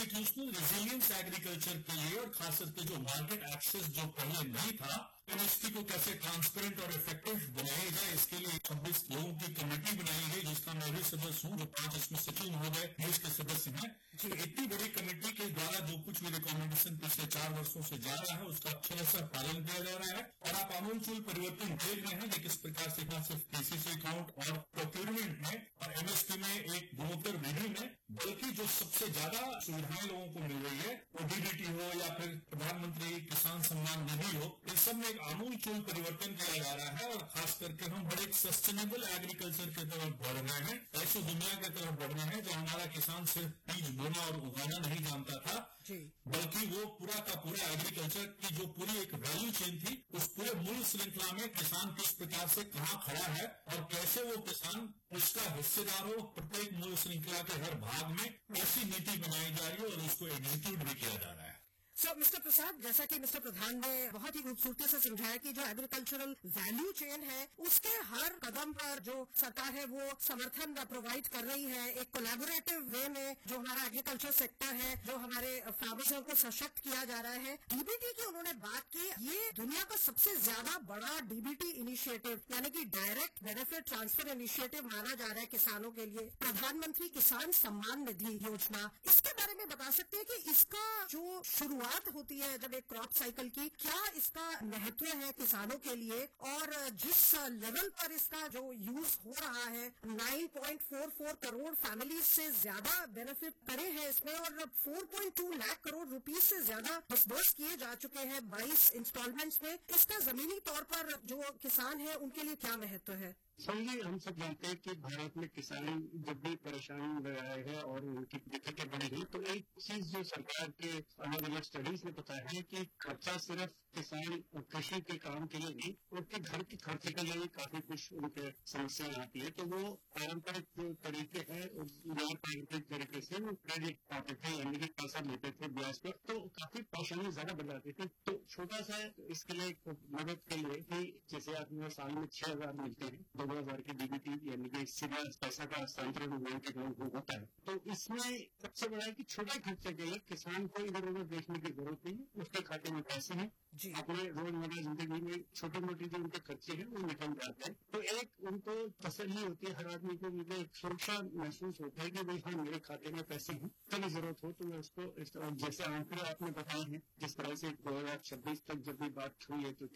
Institutional resilience agriculture के लिए और खास करके जो मार्केट एक्सेस जो पहले नहीं था, एमएसपी को कैसे ट्रांसपेरेंट और इफेक्टिव बनाया जाए, इसके लिए 26 लोगों की कमेटी बनाई गई, जिसका मैं भी सदस्य हूँ, जो 5 इसमें सचिव महोदय देश के सदस्य हैं। इतनी बड़ी कमेटी के द्वारा जो कुछ भी रिकमेंडेशन पिछले 4 वर्षों से जा रहा है, उसका अच्छे से पालन किया जा रहा है और आप आमूलचूल परिवर्तन देख रहे हैं कि किस प्रकार से न सिर्फ केसीसी अकाउंट और प्रोक्योरमेंट में और एमएसपी में एक गुणोत्तर विधि में, बल्कि जो सबसे ज्यादा सुविधाएं लोगों को मिल रही है, वो डीबीटी हो या फिर प्रधानमंत्री किसान सम्मान निधि हो, इन सब में एक आमूलचूल परिवर्तन किया जा रहा है और खास करके हम बड़े सस्टेनेबल एग्रीकल्चर की तरफ बढ़ रहे हैं, ऐसी दुनिया की तरफ बढ़ रहे हैं जो हमारा किसान सिर्फ बीज बोना और उगाना नहीं जानता था, बल्कि वो पूरा का पूरा एग्रीकल्चर की जो पूरी एक वैल्यू चेन थी, उस पूरे मूल्य श्रृंखला में किसान किस प्रकार से कहाँ खड़ा है और कैसे वो किसान उसका हिस्सेदार हो, प्रत्येक मूल्य श्रृंखला के हर भाग में ऐसी नीति बनाई जा रही है और उसको एग्जीक्यूट भी किया जा रहा है। मिस्टर प्रसाद, जैसा कि मिस्टर प्रधान ने बहुत ही खूबसूरती से समझाया कि जो एग्रीकल्चरल वैल्यू चेन है, उसके हर कदम पर जो सरकार है वो समर्थन प्रोवाइड कर रही है, एक कोलैबोरेटिव वे में जो हमारा एग्रीकल्चर सेक्टर है, जो हमारे फार्मर्स है, उनको सशक्त किया जा रहा है। डीबीटी की उन्होंने बात की, ये दुनिया का सबसे ज्यादा बड़ा डीबीटी इनिशिएटिव यानी कि डायरेक्ट बेनिफिट ट्रांसफर इनिशिएटिव माना जा रहा है किसानों के लिए, प्रधानमंत्री किसान सम्मान निधि योजना। इसके बारे में बता सकते हैं कि इसका जो शुरुआत होती है जब एक क्रॉप साइकिल की, क्या इसका महत्व है किसानों के लिए और जिस लेवल पर इसका जो यूज हो रहा है, 9.44 करोड़ फैमिलीज से ज्यादा बेनिफिट करे हैं इसमें और 4.2 लाख करोड़ रुपीस से ज्यादा डिस्बर्स किए जा चुके हैं 22 इंस्टॉलमेंट्स में। इसका जमीनी तौर पर जो किसान है उनके लिए क्या महत्व है? समझिए, हम सब जानते हैं कि भारत में किसान जब भी परेशान रहे हैं और उनकी दिक्कतें बढ़ी हैं, तो एक चीज जो सरकार के अलग अलग स्टडीज ने बताया है कि खर्चा सिर्फ किसान कृषि के काम के लिए नहीं, उनके घर के खर्चे के लिए काफी कुछ उनके समस्याएं आती है। तो वो पारंपरिक जो तरीके हैं, गैर पारंपरिक तरीके से वो क्रेडिट पाते थे, यानी कि पैसा लेते थे ब्याज पर, तो काफी परेशानी ज्यादा बढ़ जाती थी। तो छोटा सा इसके लिए मदद के लिए कि जैसे आपने साल में 6,000 मिलते हैं, 2,000 की डीबीटी यानी कि सीधा पैसा का हस्तांतरण बैंक अकाउंट में होता है। तो इसमें सबसे बड़ा है कि छोटे खर्चे के लिए किसान को इधर उधर देखने की जरूरत नहीं है, उसके खाते में पैसे हैं, अपने रोजमर्रा जिंदगी में छोटे मोटे जो उनके खर्चे हैं वो निकल जाते हैं। तो एक उनको तसल्ली होती है, हर आदमी को मुझे सुरक्षा महसूस होता है कि भाई हाँ, मेरे खाते में पैसे हैं, कभी जरूरत हो तो मैं उसको जैसे आंकड़े आपने बताए हैं, जिस तरह से 2026 तक जब भी बात हुई है तो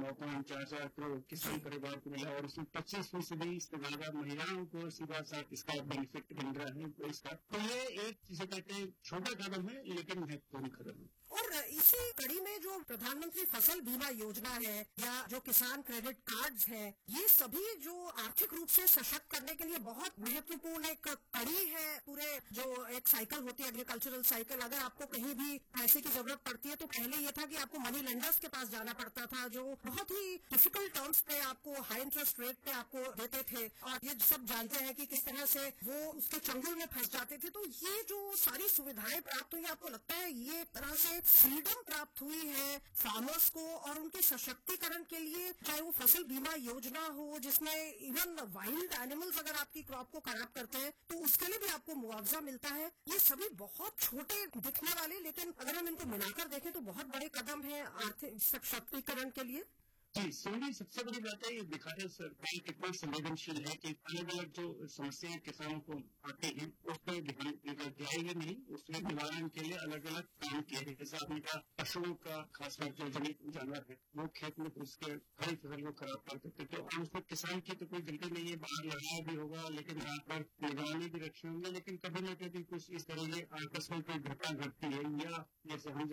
9.4 करोड़ किसान परिवार को मिला और उसमें 25% इससे ज्यादा महिलाओं को सीधा साथ इसका बेनिफिट मिल रहा है। तो इसका तो ये एक जिसे कहते हैं छोटा कदम है, लेकिन महत्वपूर्ण कदम है। और इसी कड़ी में जो प्रधानमंत्री फसल बीमा योजना है या जो किसान क्रेडिट कार्ड्स है, ये सभी जो आर्थिक रूप से सशक्त करने के लिए बहुत महत्वपूर्ण एक कड़ी है। पूरे जो एक साइकिल होती है, एग्रीकल्चरल साइकिल, अगर आपको कहीं भी पैसे की जरूरत पड़ती है तो पहले ये था कि आपको मनी लेंडर्स के पास जाना पड़ता था, जो बहुत ही डिफिकल्ट टर्म्स पे आपको हाई इंटरेस्ट रेट पे आपको देते थे और ये सब जानते हैं कि किस तरह से वो उसके चंगुल में फंस जाते थे। तो ये जो सारी सुविधाएं प्राप्त हुई, आपको लगता है ये एक तरह से फ्रीडम प्राप्त हुई है फार्मर्स को और उनके सशक्तिकरण के लिए, चाहे वो फसल बीमा योजना हो जिसमें इवन वाइल्ड एनिमल्स अगर आपकी क्रॉप को खराब करते हैं तो उसके लिए भी आपको मुआवजा मिलता है। ये सभी बहुत छोटे दिखने वाले, लेकिन अगर हम इनको मिलाकर देखें तो बहुत बड़े कदम है आर्थिक सशक्तिकरण के लिए। जी, सोनी सबसे बड़ी बात है, ये दिखा रहे सरकार कितना संवेदनशील है कि अलग अलग जो समस्याएं किसानों को आती हैं उस पर ध्यान दिया ही नहीं, उसके निवारण के लिए अलग अलग काम किए हैं। जैसे आपने कहा पशुओं का खासकर जो जंगली जानवर है वो खेत में उसके हरी फसल को खराब कर सकते थे और उसमें किसान की तो कोई गलती नहीं है, बाहर लगाया भी होगा लेकिन यहाँ पर निगरानी भी रखी होंगे, लेकिन कभी न कभी कुछ इस तरह की आकस्मिक कोई घटना घटती है या जैसे हम